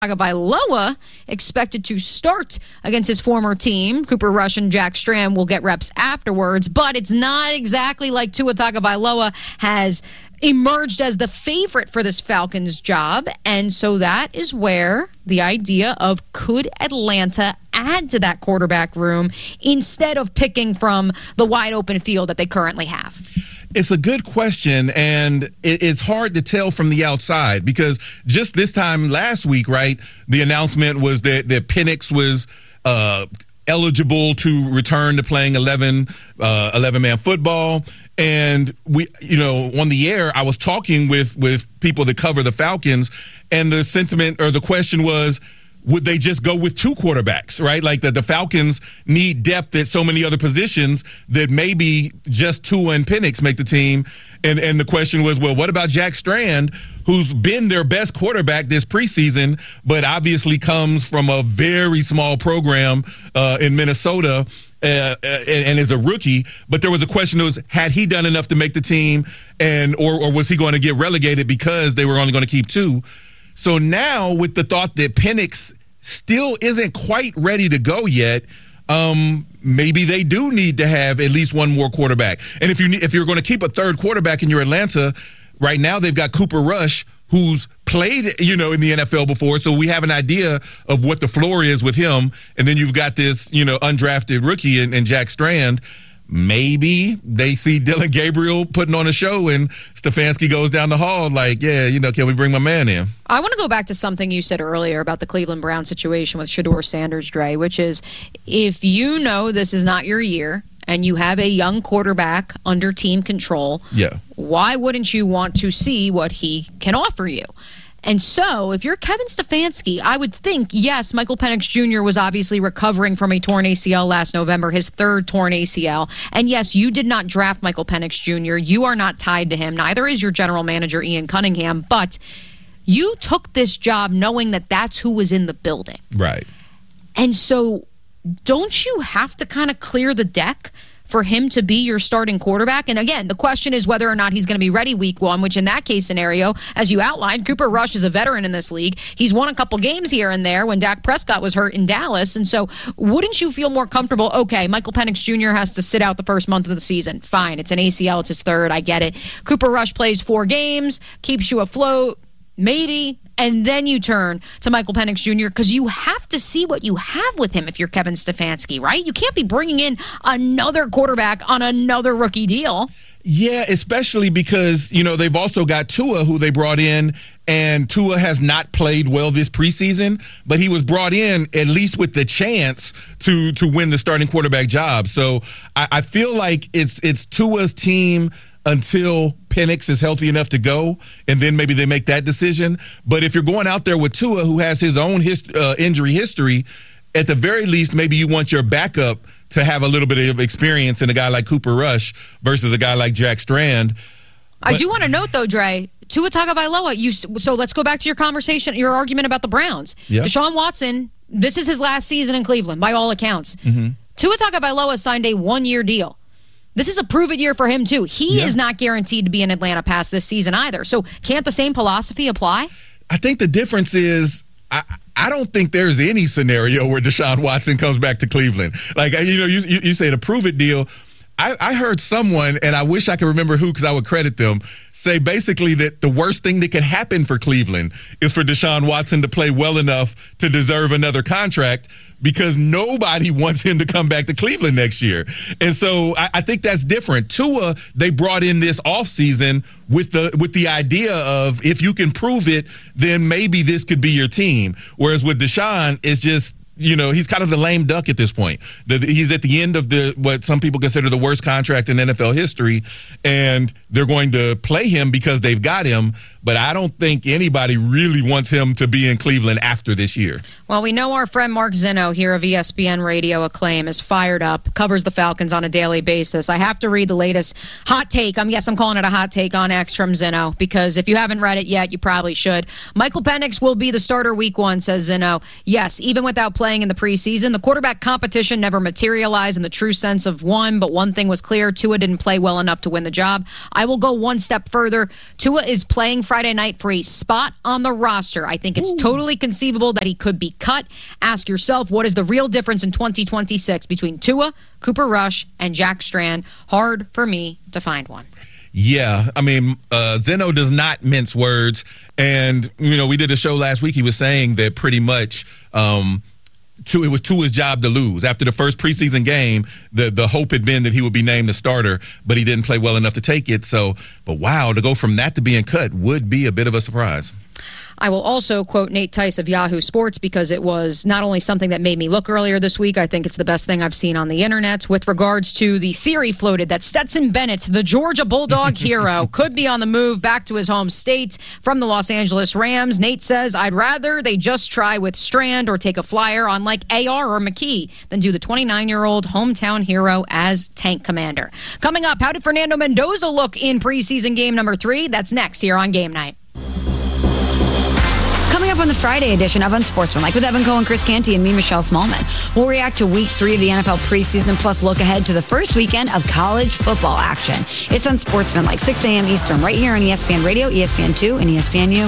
Tagovailoa expected to start against his former team. Cooper Rush and Jack Strand will get reps afterwards, but it's not exactly like Tua Tagovailoa has emerged as the favorite for this Falcons job. And so that is where the idea of could Atlanta add to that quarterback room instead of picking from the wide open field that they currently have? It's a good question, and it's hard to tell from the outside because just this time last week, right, the announcement was that Penix was eligible to return to playing 11-man football. And we, on the air, I was talking with people that cover the Falcons, and the sentiment or the question was, would they just go with two quarterbacks, right? Like the Falcons need depth at so many other positions that maybe just Tua and Penix make the team. And the question was, well, what about Jack Strand, who's been their best quarterback this preseason, but obviously comes from a very small program in Minnesota and is a rookie. But there was a question that was, had he done enough to make the team, or was he going to get relegated because they were only going to keep two? So now, with the thought that Penix still isn't quite ready to go yet, maybe they do need to have at least one more quarterback. And if you're going to keep a third quarterback in your Atlanta, right now they've got Cooper Rush, who's played, in the NFL before, so we have an idea of what the floor is with him. And then you've got this, undrafted rookie in Jack Strand. Maybe they see Dylan Gabriel putting on a show and Stefanski goes down the hall like, can we bring my man in? I want to go back to something you said earlier about the Cleveland Browns situation with Shedeur Sanders, Dre, which is if you know this is not your year and you have a young quarterback under team control, why wouldn't you want to see what he can offer you? And so, if you're Kevin Stefanski, I would think, yes, Michael Penix Jr. was obviously recovering from a torn ACL last November, his third torn ACL. And yes, you did not draft Michael Penix Jr. You are not tied to him. Neither is your general manager, Ian Cunningham. But you took this job knowing that that's who was in the building. Right. And so, don't you have to kind of clear the deck for him to be your starting quarterback? And again, the question is whether or not he's going to be ready week one, which in that case scenario, as you outlined, Cooper Rush is a veteran in this league. He's won a couple games here and there when Dak Prescott was hurt in Dallas. And so wouldn't you feel more comfortable, okay, Michael Penix Jr. has to sit out the first month of the season. Fine, it's an ACL, it's his third, I get it. Cooper Rush plays 4 games, keeps you afloat, maybe, and then you turn to Michael Penix Jr. because you have to see what you have with him if you're Kevin Stefanski, right? You can't be bringing in another quarterback on another rookie deal. Yeah, especially because, they've also got Tua, who they brought in, and Tua has not played well this preseason, but he was brought in at least with the chance to win the starting quarterback job. So I feel like it's Tua's team until Penix is healthy enough to go, and then maybe they make that decision. But if you're going out there with Tua, who has his own injury history, at the very least, maybe you want your backup to have a little bit of experience in a guy like Cooper Rush versus a guy like Jack Strand. I do want to note, though, Dre, Tua Tagovailoa, so let's go back to your argument about the Browns. Yep. Deshaun Watson, this is his last season in Cleveland, by all accounts. Mm-hmm. Tua Tagovailoa signed a 1-year deal. This is a prove-it year for him, too. He is not guaranteed to be in Atlanta past this season either. So can't the same philosophy apply? I think the difference is I don't think there's any scenario where Deshaun Watson comes back to Cleveland. Like, you say the prove-it deal. I heard someone, and I wish I could remember who because I would credit them, say basically that the worst thing that could happen for Cleveland is for Deshaun Watson to play well enough to deserve another contract because nobody wants him to come back to Cleveland next year. And so I think that's different. Tua, they brought in this offseason with the idea of if you can prove it, then maybe this could be your team. Whereas with Deshaun, it's just, he's kind of the lame duck at this point. He's at the end of what some people consider the worst contract in NFL history, and they're going to play him because they've got him. But I don't think anybody really wants him to be in Cleveland after this year. Well, we know our friend Mark Zinno here of ESPN Radio Acclaim is fired up, covers the Falcons on a daily basis. I have to read the latest hot take. I'm calling it a hot take on X from Zinno, because if you haven't read it yet, you probably should. Michael Penix will be the starter week 1, says Zinno. Yes, even without playing in the preseason. The quarterback competition never materialized in the true sense of one, but one thing was clear. Tua didn't play well enough to win the job. I will go one step further. Tua is playing Friday night for a spot on the roster. I think it's totally conceivable that he could be cut. Ask yourself, what is the real difference in 2026 between Tua, Cooper Rush, and Jack Strand? Hard for me to find one. Yeah, I mean, Zeno does not mince words. And, we did a show last week. He was saying that pretty much it was Tua's job to lose. After the first preseason game, the hope had been that he would be named the starter, but he didn't play well enough to take it. But wow, to go from that to being cut would be a bit of a surprise. I will also quote Nate Tice of Yahoo Sports because it was not only something that made me look earlier this week, I think it's the best thing I've seen on the internet with regards to the theory floated that Stetson Bennett, the Georgia Bulldog hero, could be on the move back to his home state from the Los Angeles Rams. Nate says, I'd rather they just try with Strand or take a flyer on like AR or McKee than do the 29-year-old hometown hero as tank commander. Coming up, how did Fernando Mendoza look in preseason game number 3? That's next here on Game Night. Coming up on the Friday edition of Unsportsmanlike with Evan Cohen, Chris Canty, and me, Michelle Smallman. We'll react to Week 3 of the NFL preseason, plus look ahead to the first weekend of college football action. It's Unsportsmanlike, 6 a.m. Eastern, right here on ESPN Radio, ESPN2, and ESPNU.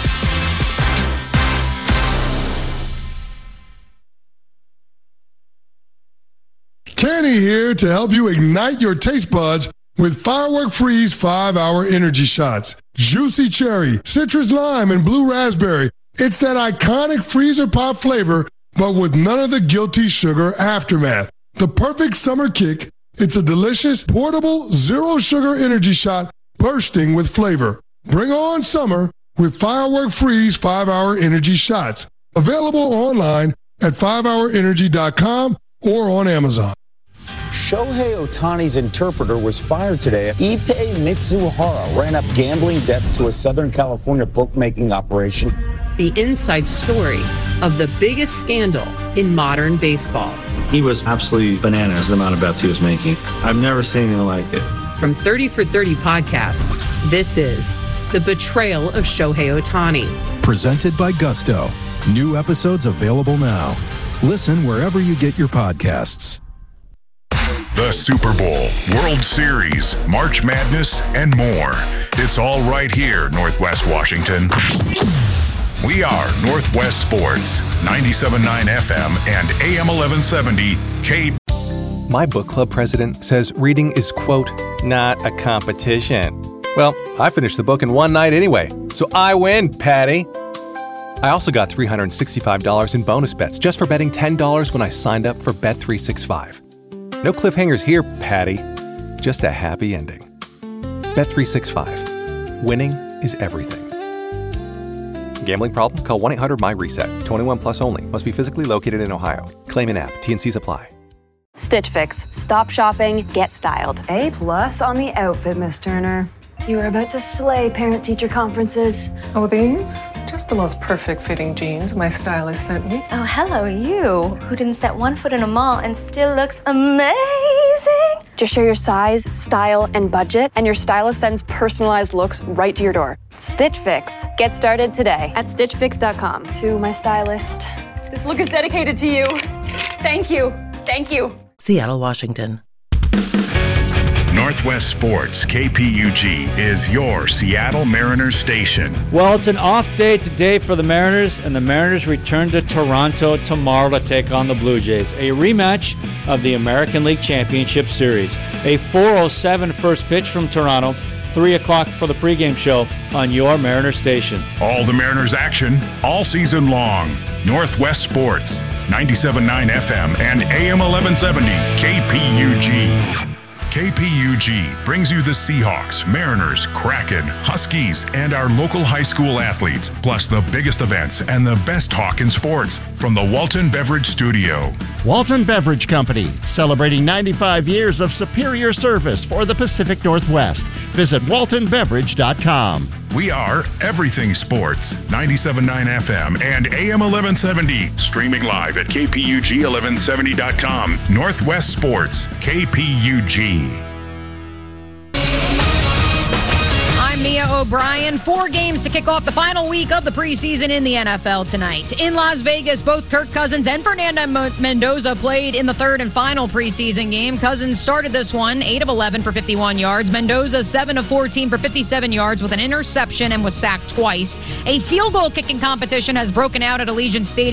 Canty here to help you ignite your taste buds with Firework Freeze 5-Hour Energy Shots. Juicy cherry, citrus lime, and blue raspberry. It's that iconic freezer pop flavor, but with none of the guilty sugar aftermath. The perfect summer kick. It's a delicious, portable, zero-sugar energy shot bursting with flavor. Bring on summer with Firework Freeze 5-Hour Energy Shots. Available online at 5hourenergy.com or on Amazon. Shohei Ohtani's interpreter was fired today. Ippei Mitsuhara ran up gambling debts to a Southern California bookmaking operation. The inside story of the biggest scandal in modern baseball. He was absolutely bananas, the amount of bets he was making. I've never seen anything like it. From 30 for 30 podcasts, this is The Betrayal of Shohei Ohtani. Presented by Gusto. New episodes available now. Listen wherever you get your podcasts. The Super Bowl, World Series, March Madness, and more. It's all right here, Northwest Washington. We are Northwest Sports, 97.9 FM and AM 1170 K. My book club president says reading is, quote, not a competition. Well, I finished the book in one night anyway, so I win, Patty. I also got $365 in bonus bets just for betting $10 when I signed up for Bet365. No cliffhangers here, Patty. Just a happy ending. Bet365. Winning is everything. Gambling problem? Call 1-800-MY-RESET. 21 plus only. Must be physically located in Ohio. Claim in app. T&Cs apply. Stitch Fix. Stop shopping. Get styled. A+ on the outfit, Miss Turner. You are about to slay parent-teacher conferences. Oh, these? Just the most perfect fitting jeans my stylist sent me. Oh, hello, you, who didn't set one foot in a mall and still looks amazing. Just share your size, style, and budget, and your stylist sends personalized looks right to your door. Stitch Fix. Get started today at StitchFix.com. To my stylist. This look is dedicated to you. Thank you. Thank you. Seattle, Washington. Northwest Sports, KPUG, is your Seattle Mariners station. Well, it's an off day today for the Mariners, and the Mariners return to Toronto tomorrow to take on the Blue Jays. A rematch of the American League Championship Series. A 4:07 first pitch from Toronto, 3 o'clock for the pregame show on your Mariners station. All the Mariners action, all season long. Northwest Sports, 97.9 FM and AM 1170, KPUG. KPUG brings you the Seahawks, Mariners, Kraken, Huskies, and our local high school athletes, plus the biggest events and the best talk in sports from the Walton Beverage Studio. Walton Beverage Company, celebrating 95 years of superior service for the Pacific Northwest. Visit waltonbeverage.com. We are everything sports, 97.9 FM and AM 1170. Streaming live at KPUG1170.com. Northwest Sports, KPUG. I'm Mia Sonia O'Brien. 4 games to kick off the final week of the preseason in the NFL tonight. In Las Vegas, both Kirk Cousins and Fernando Mendoza played in the third and final preseason game. Cousins started this one 8 of 11 for 51 yards. Mendoza 7 of 14 for 57 yards with an interception and was sacked twice. A field goal kicking competition has broken out at Allegiant Stadium.